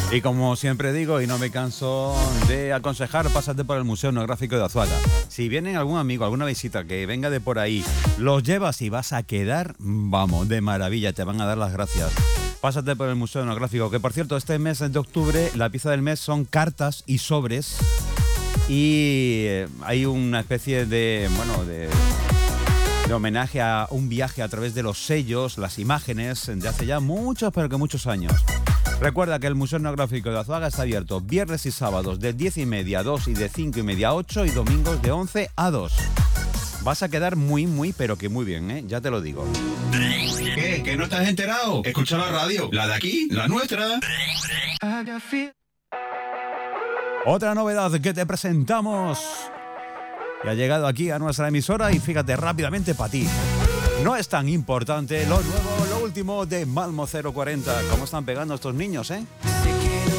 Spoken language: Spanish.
Y como siempre digo, y no me canso de aconsejar, pásate por el Museo Etnográfico de Azuaga. Si viene algún amigo, alguna visita que venga de por ahí, los llevas y vas a quedar, vamos, de maravilla, te van a dar las gracias. Pásate por el Museo Etnográfico, que por cierto, este mes de octubre, la pieza del mes son cartas y sobres. Y hay una especie de homenaje a un viaje a través de los sellos, las imágenes, de hace ya muchos, pero que muchos años. Recuerda que el Museo Etnográfico de Azuaga está abierto viernes y sábados de 10:30 a 2 y de 5:30 a 8 y domingos de 11 a 2. Vas a quedar muy, pero que muy bien, ¿eh? Ya te lo digo. ¿Qué? ¿Que no estás enterado? Escucha la radio. La de aquí, la nuestra. Otra novedad que te presentamos. Y ha llegado aquí a nuestra emisora y fíjate rápidamente para ti. No es tan importante lo nuevo, lo último de Malmo 040. ¿Cómo están pegando estos niños, eh?